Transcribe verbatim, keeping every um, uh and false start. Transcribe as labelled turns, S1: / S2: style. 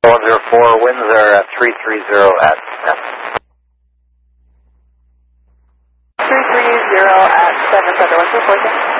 S1: Delta one zero four, winds are at three three zero at ten.
S2: three three zero at seven, Delta one zero four.